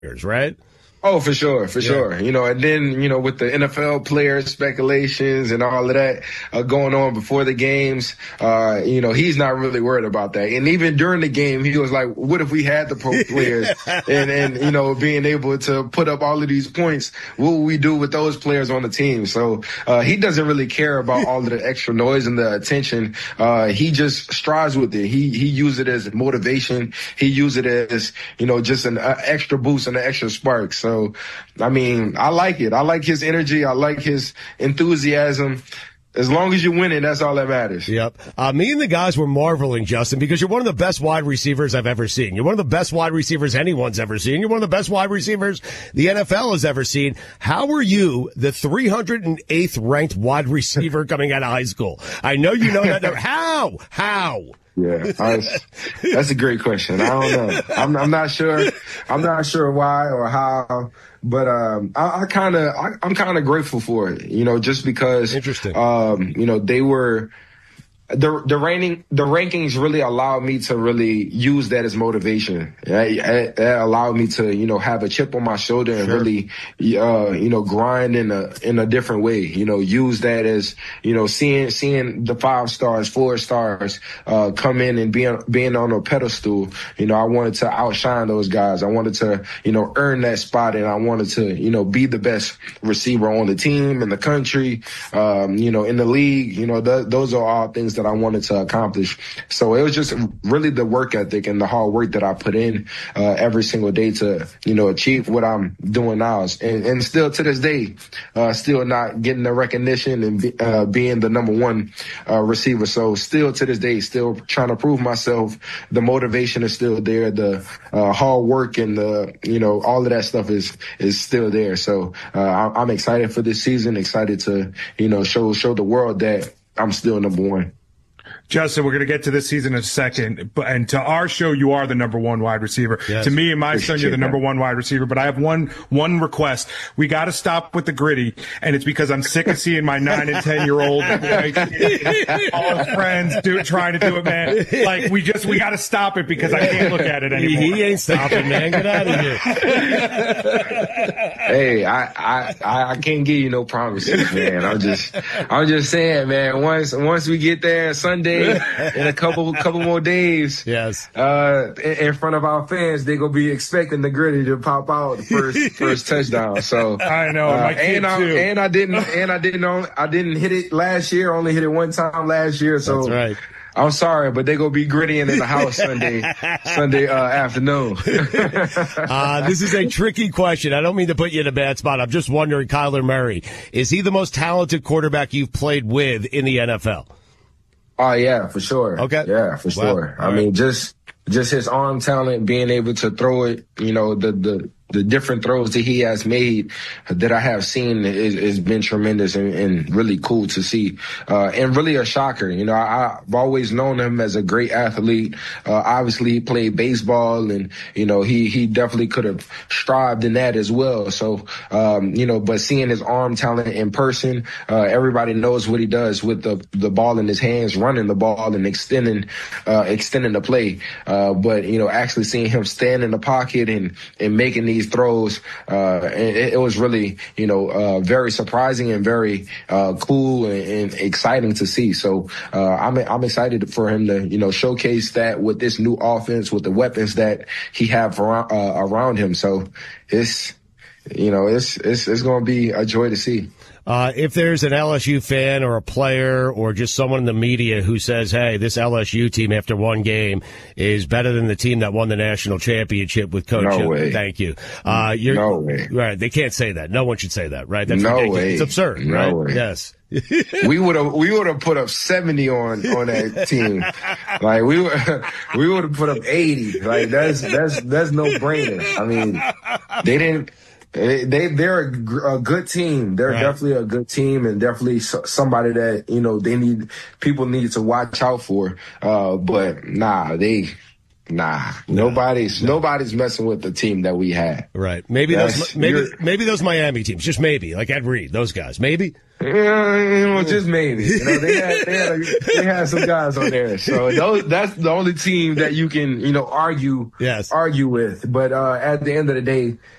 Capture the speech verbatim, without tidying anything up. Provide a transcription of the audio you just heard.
right? Oh, for sure, for yeah. sure. You know, and then, you know, with the N F L player speculations and all of that uh, going on before the games, uh, you know, he's not really worried about that. And even during the game, he was like, what if we had the pro players and, and, you know, being able to put up all of these points, what would we do with those players on the team? So uh, he doesn't really care about all of the extra noise and the attention. Uh, he just strives with it. He, he uses it as motivation. He uses it as, you know, just an uh, extra boost and an extra spark. So, So, I mean, I like it. I like his energy. I like his enthusiasm. As long as you win it, that's all that matters. Yep. Uh, me and the guys were marveling, Justin, because you're one of the best wide receivers I've ever seen. You're one of the best wide receivers anyone's ever seen. You're one of the best wide receivers the N F L has ever seen. How are you the three hundred eighth ranked wide receiver coming out of high school? I know you know that. How? How? Yeah, I, that's a great question. I don't know. I'm, I'm not sure. I'm not sure why or how, but um, I, I kind of, I'm kind of grateful for it. You know, just because, interesting. Um, you know, they were. The the ranking the rankings really allowed me to really use that as motivation. It, it allowed me to, you know, have a chip on my shoulder and sure. really, uh, you know, grind in a in a different way. You know, use that as, you know, seeing seeing the five stars, four stars uh, come in and being being on a pedestal. You know, I wanted to outshine those guys. I wanted to, you know, earn that spot, and I wanted to, you know, be the best receiver on the team, in the country, um, you know, in the league. You know, th- those are all things that that I wanted to accomplish. So it was just really the work ethic and the hard work that I put in uh, every single day to, you know, achieve what I'm doing now. And, and still to this day, uh, still not getting the recognition and be, uh, being the number one uh, receiver. So still to this day, still trying to prove myself. The motivation is still there. The uh, hard work and the, you know, all of that stuff is is still there. So uh, I'm excited for this season, excited to, you know, show show the world that I'm still number one. Justin, we're going to get to this season in a second, but and to our show, you are the number one wide receiver. Yes. To me and my son, you're the number one wide receiver. But I have one one request: we got to stop with the gritty, and it's because I'm sick of seeing my nine and ten year old like, all his friends do trying to do it, man. Like we just we got to stop it because I can't look at it anymore. He, he ain't stopping, man. Get out of here. Hey, I, I I can't give you no promises, man. I'm just I'm just saying, man. Once once we get there Sunday. In a couple couple more days, yes. Uh, in, in front of our fans, they're gonna be expecting the gritty to pop out the first first touchdown. So I know, uh, my kid and I too. and I didn't and I didn't I didn't hit it last year. Only hit it one time last year. So that's right. I'm sorry, but they're going to be grittying in the house Sunday Sunday uh, afternoon. uh, this is a tricky question. I don't mean to put you in a bad spot. I'm just wondering, Kyler Murray, is he the most talented quarterback you've played with in the N F L? Oh, yeah, for sure. Okay. Yeah, for sure. Wow. I All mean, right. just just his arm talent, being able to throw it, you know, the the, the different throws that he has made that I have seen is, is been tremendous and, and really cool to see. Uh, and really a shocker. You know, I, I've always known him as a great athlete. Uh, obviously, he played baseball and, you know, he, he definitely could have strived in that as well. So, um, you know, but seeing his arm talent in person, uh, everybody knows what he does with the, the ball in his hands, running the ball and extending, uh, extending the play. Uh, but, you know, actually seeing him stand in the pocket and, and making these throws, uh, it, it was really, you know, uh, very surprising and very, uh, cool and, and exciting to see. So, uh, I'm, I'm excited for him to, you know, showcase that with this new offense, with the weapons that he have around, uh, around him. So it's, you know, it's, it's, it's going to be a joy to see. Uh, if there's an L S U fan or a player or just someone in the media who says, hey, this L S U team after one game is better than the team that won the national championship with Coach. No way. Thank you. Uh, you're, no way. Right. They can't say that. No one should say that, right? That's no ridiculous. way. It's absurd, no right? Way. Yes. we would have we would have put up seventy on on that team. Like we would we would have put up eighty. Like that's that's that's no brainer. I mean, they didn't. They they're a, a good team. They're right. definitely a good team, and definitely somebody that, you know, they need people need to watch out for. Uh, but nah, they Nah, nobody's no. nobody's messing with the team that we had. Right. Maybe That's, those maybe you're- maybe those Miami teams, just maybe, like Ed Reed, those guys, maybe. Yeah, you know, just maybe. You know, they had they had, a, they had some guys on there, so those, that's the only team that you can you know argue Yes. argue with. But uh, at the end of the day,